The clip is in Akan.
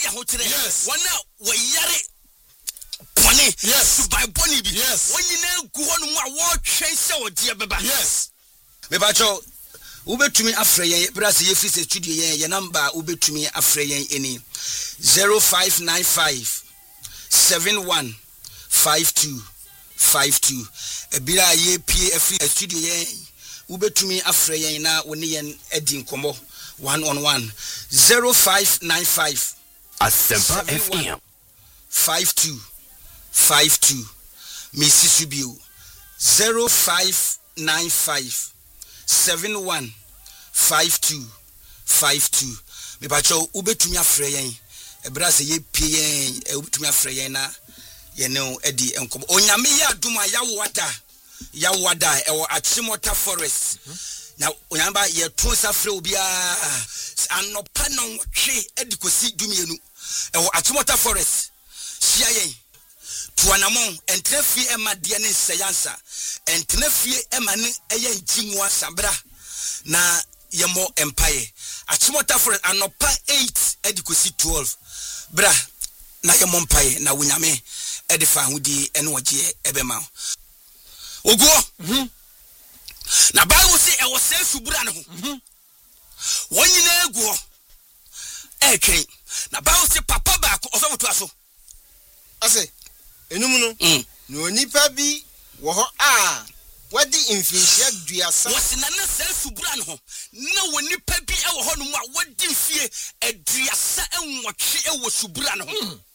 Yes. One now we yare Bonnie. Yes. By Bonnie. Yes. When you know go on what chase or dear baba. Yes. Bebacho ube to me afre yen brase ye free studio yen number ube to me afre yen any 0595 715252 ebira ye pie free studio yen ube to me afre yen na woni yen edi nkomo 1-on-1 0595 Asempa FM 5252 Mrs. Subio 0595 715252 me bacho ubetumi afre yen ebra se ye pie yen ubetumi afre yen na ye no edi enkom onyame ya aduma ya wada ewo Achimota Forest na onyamba ye to safre obi a anopa no hwe edi kosi dumienu ewo Achimota Forest sia yen tuanamon entrefie ema de ne seyansa entrefie ema ne eye njinwa sabra na yemo empire Achimota Forest anopa 8 edikosi 12 bra na yemo empire na wunyame edifa hudi ene oje ebema oguo na Bible say e was say subura ne ho wonyina eguo etwen na Bible say papa ba ko osomoto aso ase enum no no nipa bi wo ho a wadi infinisia duasa wasina na say subura ne ho na woni pa bi e wo ho no mu a wadi fie aduasa enwotwe e wo subura ne ho